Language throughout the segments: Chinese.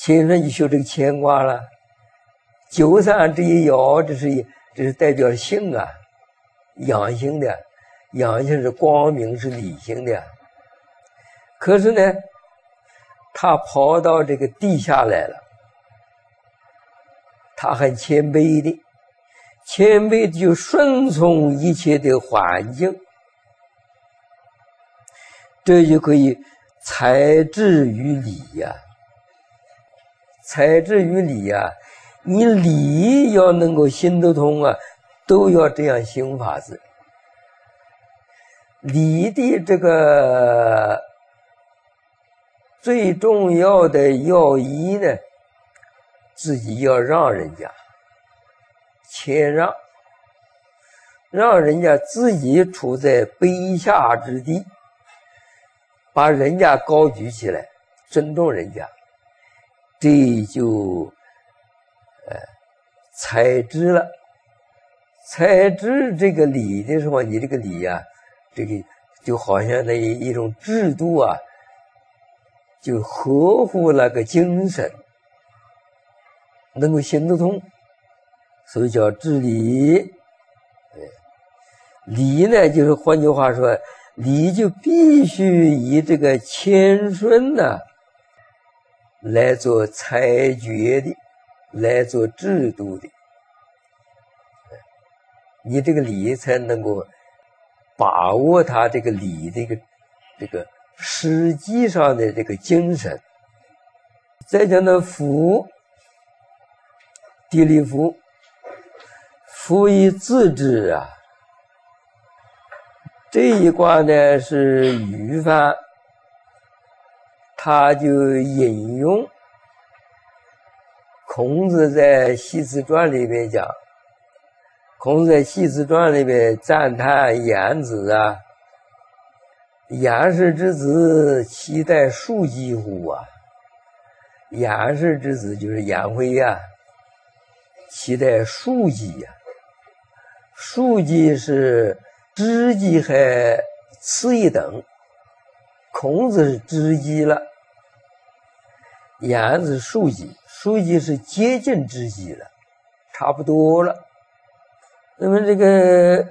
乾顺就修这个乾卦了。九三这一爻，这是代表性啊，阳性的，阳性是光明，是理性的。可是呢，他跑到这个地下来了，他很谦卑的，谦卑的就顺从一切的环境，这就可以才智于理呀。才智于理呀，你理要能够行得通啊，都要这样行法子。理的这个最重要的要义呢，自己要让人家谦让，让人家自己处在卑下之地，把人家高举起来，尊重人家，这就才知了。才知这个理的时候，你这个理啊，这个就好像那一种制度啊，就合乎那个精神，能够行得通，所以叫知理。理呢，就是换句话说，理就必须以这个谦顺呢来做裁决的，来做制度的，你这个理才能够把握它这个理的这个实际上的这个精神。再讲到福，地利福，福以自知啊。这一卦呢是虞翻，他就引用孔子在《系辞传》里面讲，孔子在《系辞传》里面赞叹颜子啊，颜氏之子，其待庶几乎啊。颜氏之子就是颜回啊，其待庶几呀。庶几是知己还次一等，孔子是知己了，颜子庶几，庶几是接近知己了，差不多了。那么这个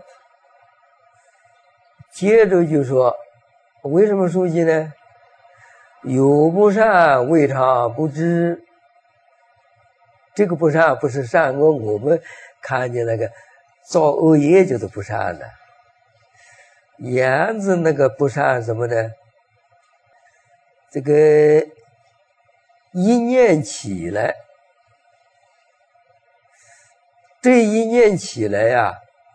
接着就说，为什么庶几呢？有不善，未尝不知。这个不善不是善恶，我们看见那个造恶业就是不善的。颜子那个不善什么呢？这个一念起来，这一念起来呀，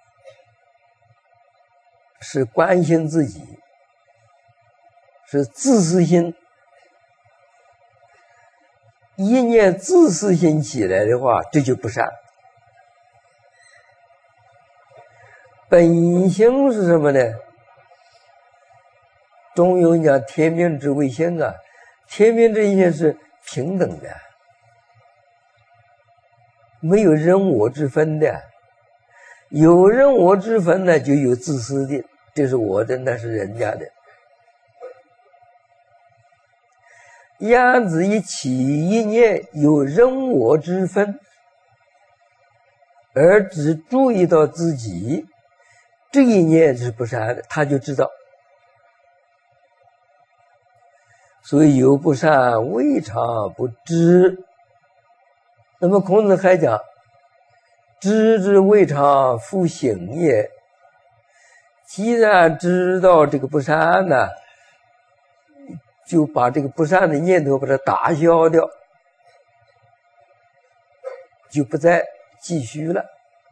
是关心自己，是自私心。一念自私心起来的话，这就不善。本性是什么呢？中庸讲天命之谓性啊，天命之谓性是平等的，没有人我之分的。有人我之分呢，就有自私的，这是我的，那是人家的。颜子一起一念有人我之分，而只注意到自己，这一念是不善的，他就知道。所以有不善，未尝不知。那么孔子还讲，知之未尝复省也。既然知道这个不善呢，就把这个不善的念头把它打消掉，就不再继续了。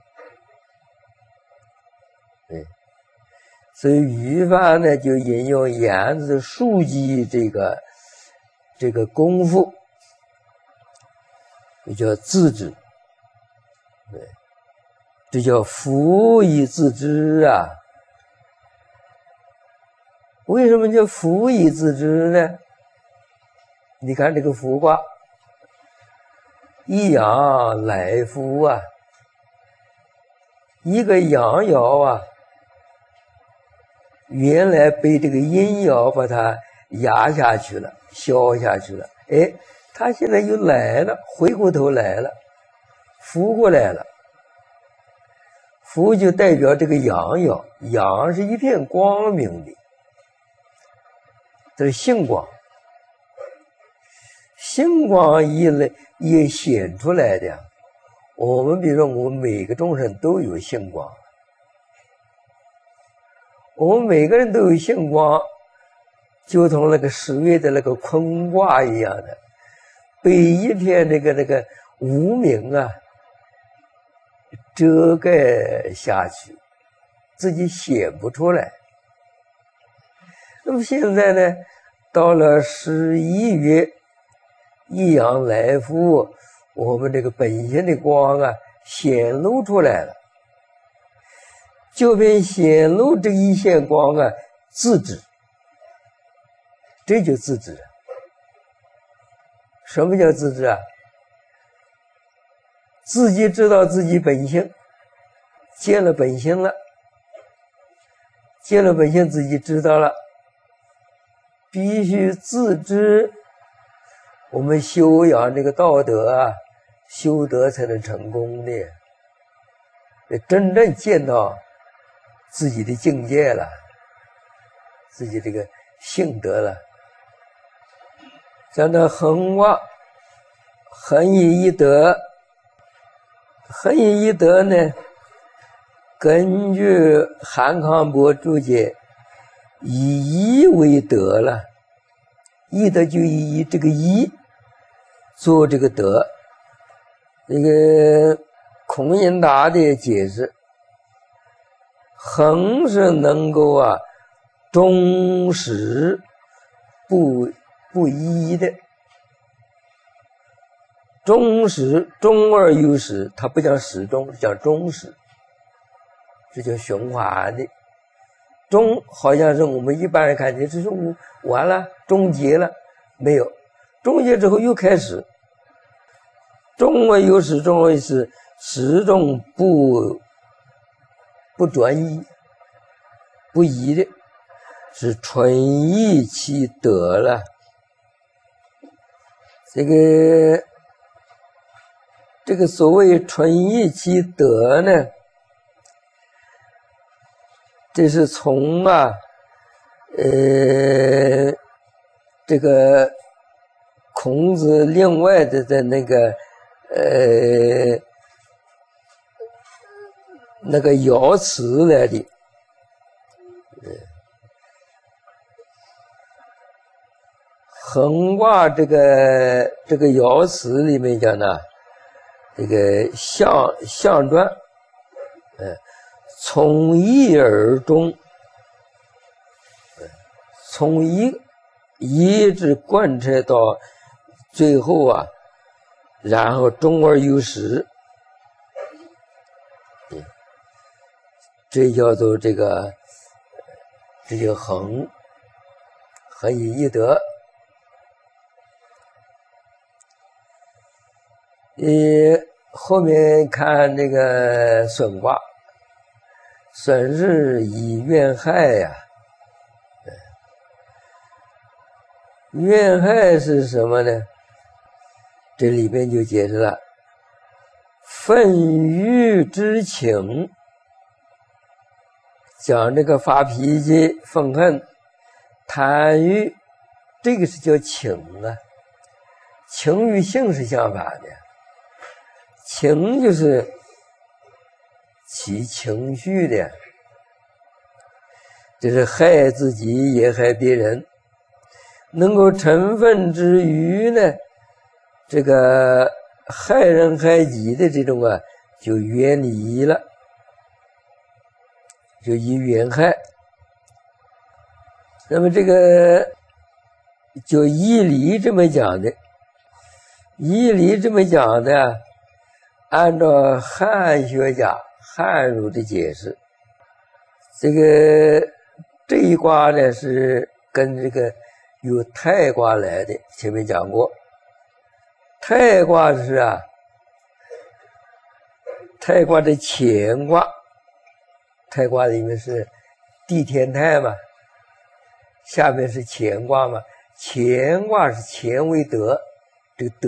所以虞翻呢就引用颜子庶几这个功夫，就叫自知，这叫福以自知啊。为什么叫福以自知呢？你看这个福卦，一阳来福啊，一个阳爻啊，原来被这个阴爻把它压下去了，消下去了， 他现在又来了，回过头来了，浮过来了。浮就代表这个阳爻，阳是一片光明的，这是星光。星光一显出来的，我们比如说我们每个众生都有星光，我们每个人都有星光，就同那个10月的那个坤卦一样的，被一片那个无明啊遮盖下去，自己显不出来。那么现在呢，到了11月，一阳来复，我们这个本性的光啊显露出来了，就凭显露这一线光啊自知，这就自知。什么叫自知啊？自己知道自己本性，见了本性了，见了本性自己知道了，必须自知。我们修养这个道德啊，修德才能成功的，真正见到自己的境界了，自己这个性德了。像那恒卦，恒以一德，恒以一德呢，根据韩康伯注解，以一为德了，一德就以这个一做这个德。这个孔颖达的解释，恒是能够啊终始不一的，终始终而有始，它不讲始终，讲终始，这叫循环的。终好像是我们一般人看见，这是完了，终结了，没有，终结之后又开始。终而有始，终而有始，始终不转移，不移的，是纯益其德了。这个所谓纯益其德呢，这是从这个孔子另外的那个爻辞来的。恒卦这个爻辞里面讲呢，这个象传，从一而终，从一直贯彻到最后啊，然后终而有始，这叫做这叫恒以一德。后面看这个损卦，损是以怨害呀，怨害是什么呢？这里边就解释了，愤欲之情，讲这个发脾气、愤恨、贪欲，这个是叫情啊。情与性是相反的，情就是起情绪的，就是害自己也害别人。能够成愤之余呢，这个害人害己的这种就远离了，就以远害。那么这个就义理这么讲的，义理这么讲的，按照汉学家汉儒的解释，这一卦呢是跟这个由太卦来的，前面讲过。太卦是太卦的乾卦，太卦里面是地天太嘛，下面是乾卦嘛，乾卦是乾为德， 这个德。